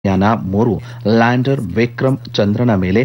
ಯಾನ 3 ಲ್ಯಾಂಡರ್ ವಿಕ್ರಮ್ ಚಂದ್ರನ ಮೇಲೆ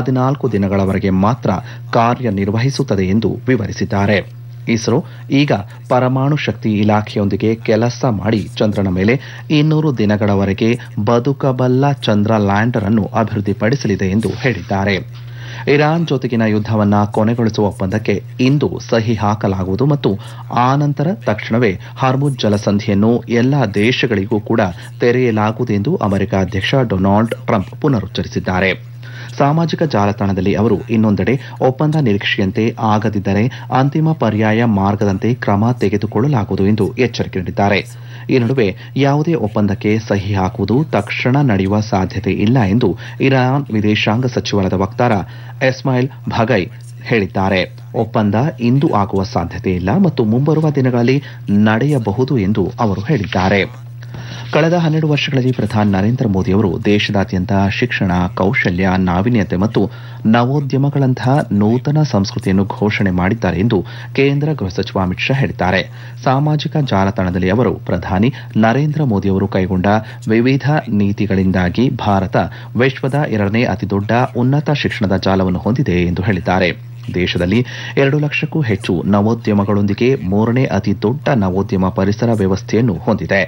14 ದಿನಗಳವರೆಗೆ ಮಾತ್ರ ಕಾರ್ಯನಿರ್ವಹಿಸುತ್ತದೆ ಎಂದು ವಿವರಿಸಿದ್ದಾರೆ. ಇಸ್ರೋ ಈಗ ಪರಮಾಣು ಶಕ್ತಿ ಇಲಾಖೆಯೊಂದಿಗೆ ಕೆಲಸ ಮಾಡಿ ಚಂದ್ರನ ಮೇಲೆ 200 ದಿನಗಳವರೆಗೆ ಬದುಕಬಲ್ಲ ಚಂದ್ರ ಲ್ಯಾಂಡರ್ ಅನ್ನು ಅಭಿವೃದ್ಧಿಪಡಿಸಲಿದೆ ಎಂದು ಹೇಳಿದ್ದಾರೆ. ಇರಾನ್ ಜೊತೆಗಿನ ಯುದ್ದವನ್ನು ಕೊನೆಗೊಳಿಸುವ ಒಪ್ಪಂದಕ್ಕೆ ಇಂದು ಸಹಿ ಹಾಕಲಾಗುವುದು ಮತ್ತು ಆನಂತರ ತಕ್ಷಣವೇ ಹಾರ್ಮುಜ್ ಜಲಸಂಧಿಯನ್ನು ಎಲ್ಲಾ ದೇಶಗಳಿಗೂ ಕೂಡ ತೆರೆಯಲಾಗುವುದು ಎಂದು ಅಮೆರಿಕ ಅಧ್ಯಕ್ಷ ಡೊನಾಲ್ಡ್ ಟ್ರಂಪ್ ಪುನರುಚ್ಚರಿಸಿದ್ದಾರೆ. ಸಾಮಾಜಿಕ ಜಾಲತಾಣದಲ್ಲಿ ಅವರು ಇನ್ನೊಂದೆಡೆ ಒಪ್ಪಂದ ನಿರೀಕ್ಷೆಯಂತೆ ಆಗದಿದ್ದರೆ ಅಂತಿಮ ಪರ್ಯಾಯ ಮಾರ್ಗದಂತೆ ಕ್ರಮ ತೆಗೆದುಕೊಳ್ಳಲಾಗುವುದು ಎಂದು ಎಚ್ಚರಿಕೆ ನೀಡಿದ್ದಾರೆ. ಈ ನಡುವೆ ಯಾವುದೇ ಒಪ್ಪಂದಕ್ಕೆ ಸಹಿ ಹಾಕುವುದು ತಕ್ಷಣ ನಡೆಯುವ ಸಾಧ್ಯತೆ ಇಲ್ಲ ಎಂದು ಇರಾನ್ ವಿದೇಶಾಂಗ ಸಚಿವಾಲಯದ ವಕ್ತಾರ ಇಸ್ಮಾಯಿಲ್ ಬಘೈ ಹೇಳಿದ್ದಾರೆ. ಒಪ್ಪಂದ ಇಂದು ಆಗುವ ಸಾಧ್ಯತೆ ಇಲ್ಲ ಮತ್ತು ಮುಂಬರುವ ದಿನಗಳಲ್ಲಿ ನಡೆಯಬಹುದು ಎಂದು ಅವರು ಹೇಳಿದ್ದಾರೆ. ಕಳೆದ 12 ವರ್ಷಗಳಲ್ಲಿ ಪ್ರಧಾನಿ ನರೇಂದ್ರ ಮೋದಿ ಅವರು ದೇಶದಾದ್ಯಂತ ಶಿಕ್ಷಣ, ಕೌಶಲ್ಯ, ನಾವೀನ್ಯತೆ ಮತ್ತು ನವೋದ್ಯಮಗಳಂತಹ ನೂತನ ಸಂಸ್ಕೃತಿಯನ್ನು ಘೋಷಣೆ ಮಾಡಿದ್ದಾರೆ ಎಂದು ಕೇಂದ್ರ ಗೃಹ ಸಚಿವ ಅಮಿತ್ ಶಾ ಹೇಳಿದ್ದಾರೆ. ಸಾಮಾಜಿಕ ಜಾಲತಾಣದಲ್ಲಿ ಅವರು ಪ್ರಧಾನಿ ನರೇಂದ್ರ ಮೋದಿ ಅವರು ಕೈಗೊಂಡ ವಿವಿಧ ನೀತಿಗಳಿಂದಾಗಿ ಭಾರತ ವಿಶ್ವದ 2ನೇ ಅತಿದೊಡ್ಡ ಉನ್ನತ ಶಿಕ್ಷಣದ ಜಾಲವನ್ನು ಹೊಂದಿದೆ ಎಂದು ಹೇಳಿದ್ದಾರೆ. ದೇಶದಲ್ಲಿ 2 ಲಕ್ಷಕ್ಕೂ ಹೆಚ್ಚು ನವೋದ್ಯಮಗಳೊಂದಿಗೆ 3ನೇ ಅತಿ ದೊಡ್ಡ ನವೋದ್ಯಮ ಪರಿಸರ ವ್ಯವಸ್ಥೆಯನ್ನು ಹೊಂದಿದೆ.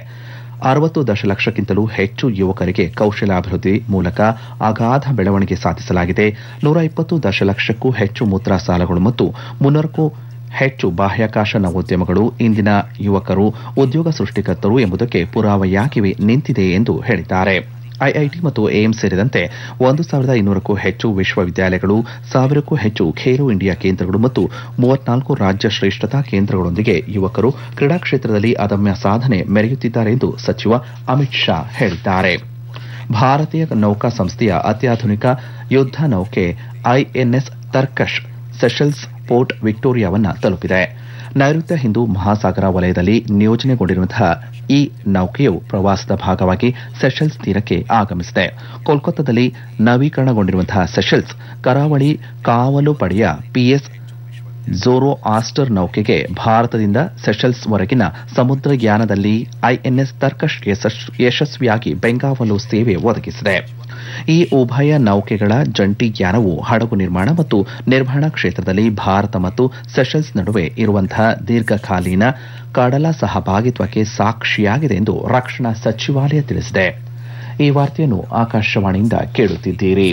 60 ದಶಲಕ್ಷಕ್ಕಿಂತಲೂ ಹೆಚ್ಚು ಯುವಕರಿಗೆ ಕೌಶಲ್ಯಾಭಿವೃದ್ಧಿ ಮೂಲಕ ಅಗಾಧ ಬೆಳವಣಿಗೆ ಸಾಧಿಸಲಾಗಿದೆ. 120 ದಶಲಕ್ಷಕ್ಕೂ ಹೆಚ್ಚು ಮುದ್ರಾ ಸಾಲಗಳು ಮತ್ತು 300ಕ್ಕೂ ಹೆಚ್ಚು ಬಾಹ್ಯಾಕಾಶ ನವೋದ್ಯಮಗಳು ಇಂದಿನ ಯುವಕರು ಉದ್ಯೋಗ ಸೃಷ್ಟಿಕರ್ತರು ಎಂಬುದಕ್ಕೆ ಪುರಾವೆಯಾಗಿ ನಿಂತಿದೆ ಎಂದು ಹೇಳಿದ್ದಾರೆ. ಐಐಟಿ ಮತ್ತು ಏಮ್ಸ್ ಸೇರಿದಂತೆ 1200ಕ್ಕೂ ಹೆಚ್ಚು ವಿಶ್ವವಿದ್ಯಾಲಯಗಳು, 1000ಕ್ಕೂ ಹೆಚ್ಚು ಖೇಲೋ ಇಂಡಿಯಾ ಕೇಂದ್ರಗಳು ಮತ್ತು 34 ರಾಜ್ಯ ಶ್ರೇಷ್ಠತಾ ಕೇಂದ್ರಗಳೊಂದಿಗೆ ಯುವಕರು ಕ್ರೀಡಾ ಕ್ಷೇತ್ರದಲ್ಲಿ ಅದಮ್ಯ ಸಾಧನೆ ಮೆರೆಯುತ್ತಿದ್ದಾರೆ ಎಂದು ಸಚಿವ ಅಮಿತ್ ಶಾ ಹೇಳಿದ್ದಾರೆ. ಭಾರತೀಯ ನೌಕಾ ಸಂಸ್ಥೆಯ ಅತ್ಯಾಧುನಿಕ ಯುದ್ಧ ನೌಕೆ ಐಎನ್ಎಸ್ ತರ್ಕಶ್ ಸೆಷೆಲ್ಸ್ ಪೋರ್ಟ್ ವಿಕ್ಟೋರಿಯಾವನ್ನು ತಲುಪಿದೆ. ನೈಋತ್ಯ ಹಿಂದೂ ಮಹಾಸಾಗರ ವಲಯದಲ್ಲಿ ನಿಯೋಜನೆಗೊಂಡಿರುವಂತಹ ಈ ನೌಕೆಯು ಪ್ರವಾಸದ ಭಾಗವಾಗಿ ಸೆಷೆಲ್ಸ್ ತೀರಕ್ಕೆ ಆಗಮಿಸಿದೆ. ಕೋಲ್ಕತ್ತಾದಲ್ಲಿ ನವೀಕರಣಗೊಂಡಿರುವಂತಹ ಸೆಷೆಲ್ಸ್ ಕರಾವಳಿ ಕಾವಲು ಪಡೆಯ ಪಿಎಸ್ ಝೋರೋ ಆಸ್ಟರ್ ನೌಕೆಗೆ ಭಾರತದಿಂದ ಸೆಷೆಲ್ಸ್ವರೆಗಿನ ಸಮುದ್ರಯಾನದಲ್ಲಿ ಐಎನ್ಎಸ್ ತರ್ಕಶ್ ಯಶಸ್ವಿಯಾಗಿ ಬೆಂಗಾವಲು ಸೇವೆ ಒದಗಿಸಿದೆ. ಈ ಉಭಯ ನೌಕೆಗಳ ಜಂಟಿ ಯಾನವು ಹಡಗು ನಿರ್ಮಾಣ ಮತ್ತು ನಿರ್ವಹಣಾ ಕ್ಷೇತ್ರದಲ್ಲಿ ಭಾರತ ಮತ್ತು ಸೆಷೆಲ್ಸ್ ನಡುವೆ ಇರುವಂತಹ ದೀರ್ಘಕಾಲೀನ ಕಡಲ ಸಹಭಾಗಿತ್ವಕ್ಕೆ ಸಾಕ್ಷಿಯಾಗಿದೆ ಎಂದು ರಕ್ಷಣಾ ಸಚಿವಾಲಯ ತಿಳಿಸಿದೆ. ಈ ವಾರ್ತೆಯನ್ನು ಆಕಾಶವಾಣಿಯಿಂದ ಕೇಳುತ್ತಿದ್ದೀರಿ.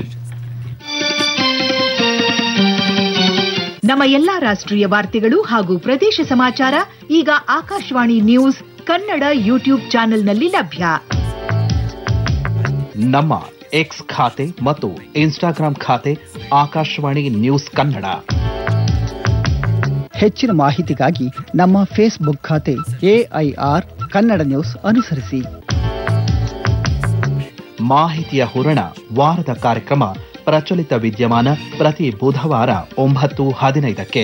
ನಮ್ಮ ಎಲ್ಲಾ ರಾಷ್ಟ್ರೀಯ ವಾರ್ತೆಗಳು ಹಾಗೂ ಪ್ರದೇಶ ಸಮಾಚಾರ ಈಗ ಆಕಾಶವಾಣಿ ನ್ಯೂಸ್ ಕನ್ನಡ ಯೂಟ್ಯೂಬ್ ಚಾನೆಲ್ನಲ್ಲಿ ಲಭ್ಯ. ನಮ್ಮ ಎಕ್ಸ್ ಖಾತೆ ಮತ್ತು ಇನ್ಸ್ಟಾಗ್ರಾಂ ಖಾತೆ ಆಕಾಶವಾಣಿ ನ್ಯೂಸ್ ಕನ್ನಡ. ಹೆಚ್ಚಿನ ಮಾಹಿತಿಗಾಗಿ ನಮ್ಮ ಫೇಸ್ಬುಕ್ ಖಾತೆ ಎಐಆರ್ ಕನ್ನಡ ನ್ಯೂಸ್ ಅನುಸರಿಸಿ. ಮಾಹಿತಿಯ ಹೂರಣ ವಾರದ ಕಾರ್ಯಕ್ರಮ ಪ್ರಚಲಿತ ವಿದ್ಯಮಾನ ಪ್ರತಿ ಬುಧವಾರ 9:15ಕ್ಕೆ.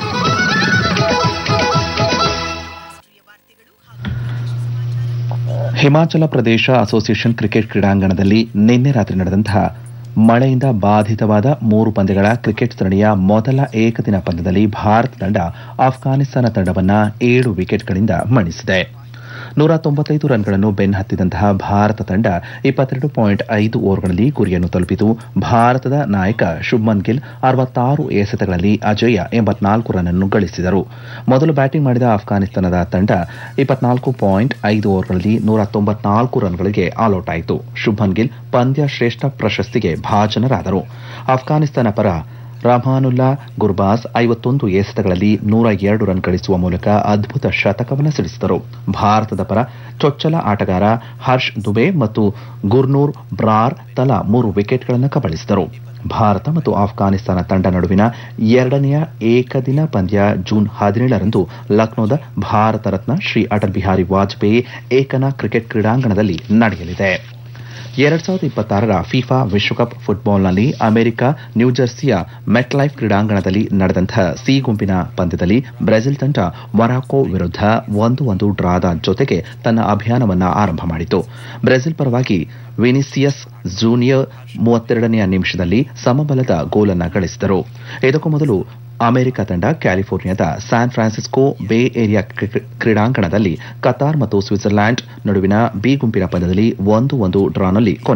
ಹಿಮಾಚಲ ಪ್ರದೇಶ ಅಸೋಸಿಯೇಷನ್ ಕ್ರಿಕೆಟ್ ಕ್ರೀಡಾಂಗಣದಲ್ಲಿ ನಿನ್ನೆ ರಾತ್ರಿ ನಡೆದಂತಹ ಮಳೆಯಿಂದ ಬಾಧಿತವಾದ 3 ಪಂದ್ಯಗಳ ಕ್ರಿಕೆಟ್ ಸರಣಿಯ ಮೊದಲ ಏಕದಿನ ಪಂದ್ಯದಲ್ಲಿ ಭಾರತ ತಂಡ ಆಫ್ಘಾನಿಸ್ತಾನ ತಂಡವನ್ನು 7 ವಿಕೆಟ್ಗಳಿಂದ ಮಣಿಸಿದೆ. 195 ರನ್ಗಳನ್ನು ಬೆನ್ನಹತ್ತಿದಂತಹ ಭಾರತ ತಂಡ 22.5 ಓವರ್ಗಳಲ್ಲಿ ಗುರಿಯನ್ನು ತಲುಪಿತು. ಭಾರತದ ನಾಯಕ ಶುಭ್ಮನ್ ಗಿಲ್ 66 ಎಸೆತಗಳಲ್ಲಿ ಅಜೇಯ 84 ರನ್ ಅನ್ನು ಗಳಿಸಿದರು. ಮೊದಲು ಬ್ಯಾಟಿಂಗ್ ಮಾಡಿದ ಆಫ್ಘಾನಿಸ್ತಾನದ ತಂಡ 24.5 ಓವರ್ಗಳಲ್ಲಿ 194 ರನ್ಗಳಿಗೆ ಆಲ್ಔಟ್ ಆಯಿತು. ಶುಭ್ಮನ್ ಗಿಲ್ ಪಂದ್ಯ ಶ್ರೇಷ್ಠ ಪ್ರಶಸ್ತಿಗೆ ಭಾಜನರಾದರು. ಆಫ್ಘಾನಿಸ್ತಾನ ಪರ ರಹಮಾನುಲ್ಲಾ ಗುರ್ಬಾಸ್ 51 ಎಸೆತಗಳಲ್ಲಿ 102 ರನ್ ಗಳಿಸುವ ಮೂಲಕ ಅದ್ಭುತ ಶತಕವನ್ನು ಸಿಡಿಸಿದರು. ಭಾರತದ ಪರ ಚೊಚ್ಚಲ ಆಟಗಾರ ಹರ್ಷ್ ದುಬೆ ಮತ್ತು ಗುರ್ನೂರ್ ಬ್ರಾರ್ ತಲಾ 3 ವಿಕೆಟ್ಗಳನ್ನು ಕಬಳಿಸಿದರು. ಭಾರತ ಮತ್ತು ಆಫ್ಘಾನಿಸ್ತಾನ ತಂಡ ನಡುವಿನ 2ನೇ ಏಕದಿನ ಪಂದ್ಯ ಜೂನ್ 17ರಂದು ಲಕ್ನೋದ ಭಾರತ ರತ್ನ ಶ್ರೀ ಅಟಲ್ ಬಿಹಾರಿ ವಾಜಪೇಯಿ ಏಕನಾ ಕ್ರಿಕೆಟ್ ಕ್ರೀಡಾಂಗಣದಲ್ಲಿ ನಡೆಯಲಿದೆ. 2026ರ ಫಿಫಾ ವಿಶ್ವಕಪ್ ಫುಟ್ಬಾಲ್ನಲ್ಲಿ ಅಮೆರಿಕ ನ್ಯೂಜೆರ್ಸಿಯ ಮೆಟ್ಲೈಫ್ ಕ್ರೀಡಾಂಗಣದಲ್ಲಿ ನಡೆದಂತಹ ಸಿ ಗುಂಪಿನ ಪಂದ್ಯದಲ್ಲಿ ಬ್ರೆಜಿಲ್ ತಂಡ ಮೊರಾಕೊ ವಿರುದ್ಧ 1-1 ಡ್ರಾದ ಜೊತೆಗೆ ತನ್ನ ಅಭಿಯಾನವನ್ನು ಆರಂಭ ಮಾಡಿತು. ಬ್ರೆಜಿಲ್ ಪರವಾಗಿ ವಿನಿಸಿಯಸ್ ಜೂನಿಯರ್ 32ನೇ ನಿಮಿಷದಲ್ಲಿ ಸಮಬಲದ ಗೋಲನ್ನು ಗಳಿಸಿದರು. ಇದಕ್ಕೂ ಮೊದಲು ಅಮೆರಿಕ ತಂಡ ಕ್ಯಾಲಿಫೋರ್ನಿಯಾದ ಸ್ಯಾನ್ ಫ್ರಾನ್ಸಿಸ್ಕೋ ಬೇ ಏರಿಯಾ ಕ್ರೀಡಾಂಗಣದಲ್ಲಿ ಕತಾರ್ ಮತ್ತು ಸ್ವಿಟ್ಜರ್ಲ್ಯಾಂಡ್ ನಡುವಿನ ಬಿ ಗುಂಪಿನ ಪಂದ್ಯದಲ್ಲಿ 1-1 ಡ್ರಾನಲ್ಲಿ